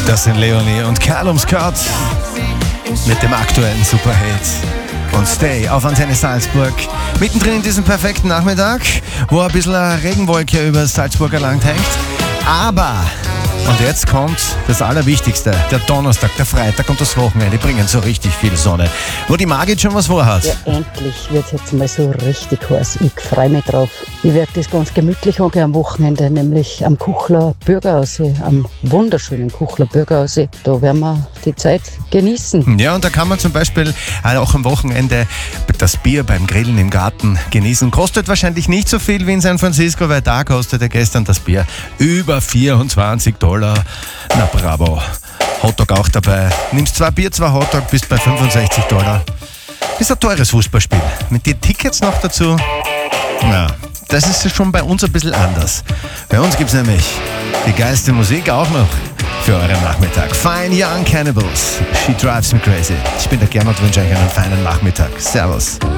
Das sind Leonie und Callum Scott mit dem aktuellen Superhit und Stay auf Antenne Salzburg. Mittendrin in diesem perfekten Nachmittag, wo ein bisschen eine Regenwolke über Salzburger Land hängt. Aber, und jetzt kommt das Allerwichtigste, der Donnerstag, der Freitag und das Wochenende bringen so richtig viel Sonne. Wo die Margit schon was vorhat. Ja, endlich wird es jetzt mal so richtig heiß. Ich freue mich drauf. Ich werde das ganz gemütlich angehen am Wochenende, nämlich am Kuchler Bürgerhaussee, am wunderschönen Kuchler Bürgerhaussee. Da werden wir die Zeit genießen. Ja, und da kann man zum Beispiel auch am Wochenende das Bier beim Grillen im Garten genießen. Kostet wahrscheinlich nicht so viel wie in San Francisco, weil da kostete gestern das Bier über $24. Na bravo. Hotdog auch dabei. Nimmst 2 Bier, 2 Hotdog, bist bei $65. Ist ein teures Fußballspiel. Mit den Tickets noch dazu. Ja, das ist schon bei uns ein bisschen anders. Bei uns gibt's nämlich die geilste Musik auch noch für euren Nachmittag. Fine Young Cannibals. She drives me crazy. Ich bin der Gernot, wünsche euch einen feinen Nachmittag. Servus.